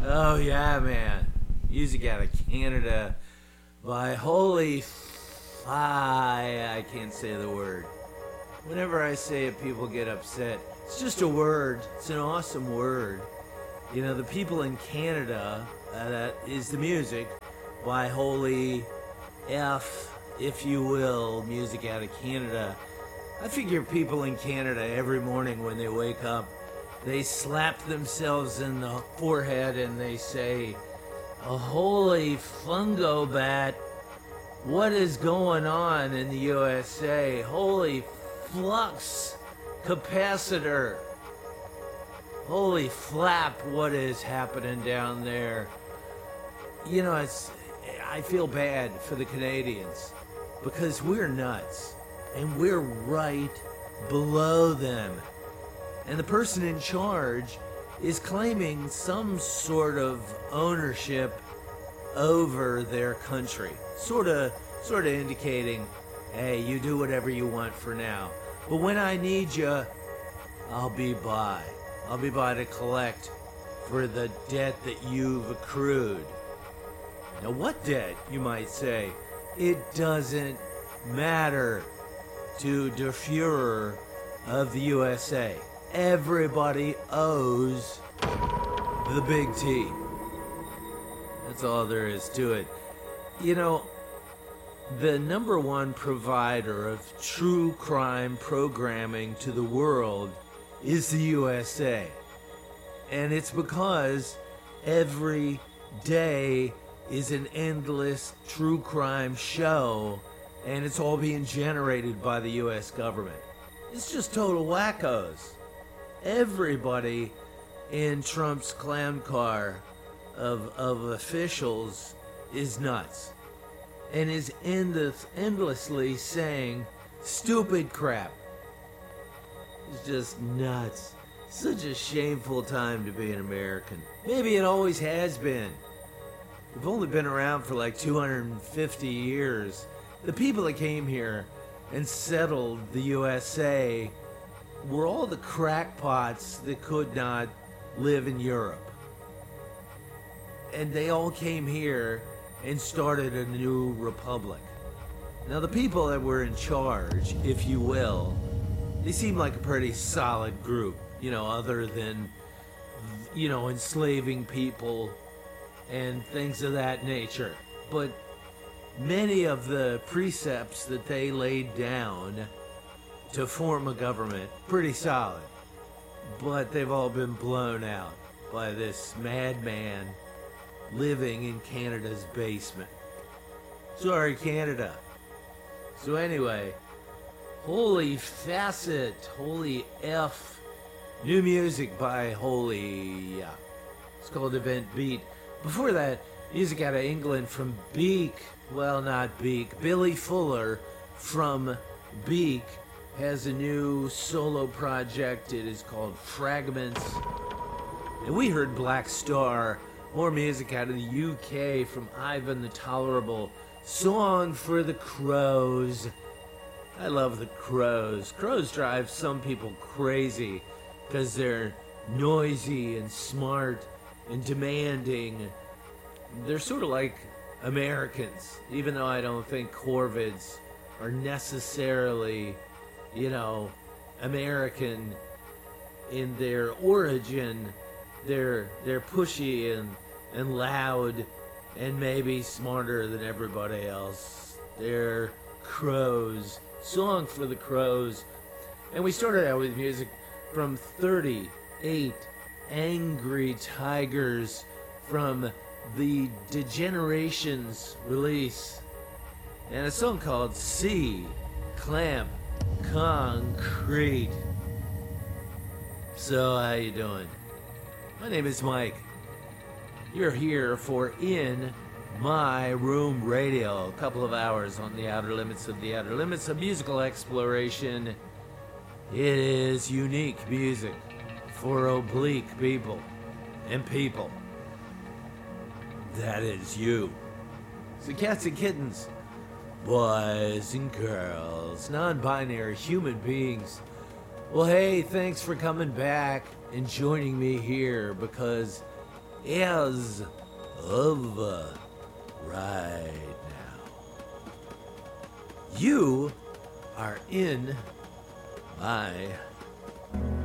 Oh yeah, man. Music out of Canada by Holy I can't say the word. Whenever I say it, people get upset. It's just a word. It's an awesome word. You know, the people in Canada, that is the music by Holy F, if you will, music out of Canada. I figure people in Canada every morning when they wake up, they slap themselves in the forehead and they say, "A holy fungo bat, what is going on in the USA? Holy flux capacitor. Holy flap, what is happening down there?" You know, I feel bad for the Canadians because we're nuts and we're right below them. And the person in charge is claiming some sort of ownership over their country. Sort of indicating, hey, you do whatever you want for now. But when I need you, I'll be by. I'll be by to collect for the debt that you've accrued. Now, what debt, you might say? It doesn't matter to the Fuhrer of the USA. Everybody owes the big T. That's all there is to it. You know, the number one provider of true crime programming to the world is the USA. And it's because every day is an endless true crime show, and it's all being generated by the US government. It's just total wackos. Everybody in Trump's clown car of officials is nuts and is endlessly saying stupid crap. It's just nuts. Such a shameful time to be an American. Maybe it always has been. We've only been around for like 250 years. The people that came here and settled the USA were all the crackpots that could not live in Europe. And they all came here and started a new republic. Now, the people that were in charge, if you will, they seem like a pretty solid group, you know, other than, you know, enslaving people and things of that nature. But many of the precepts that they laid down to form a government, pretty solid. But they've all been blown out by this madman living in Canada's basement. Sorry, Canada. So anyway, Holy Facet, Holy F, new music by Holy, it's called Event Beat. Before that, music out of England from Beak, well, not Beak, Billy Fuller from Beak has a new solo project. It is called Fragments. And we heard Black Star, more music out of the UK from Ivan the Tolerable, Song for the Crows. I love the Crows. Crows drive some people crazy because they're noisy and smart and demanding. They're sort of like Americans, even though I don't think corvids are necessarily, you know, American in their origin. They're pushy and loud and maybe smarter than everybody else. They're crows. Song for the Crows. And we started out with music from 38 Angry Tigers from the Degenerations release. And a song called C Clamp Concrete. So how you doing? My name is Mike. You're here for In My Room Radio. A couple of hours on the outer limits of musical exploration. It is unique music for oblique people and people. That is you. So cats and kittens, boys and girls, non-binary human beings. Well, hey, thanks for coming back and joining me here, because as of right now. You are in my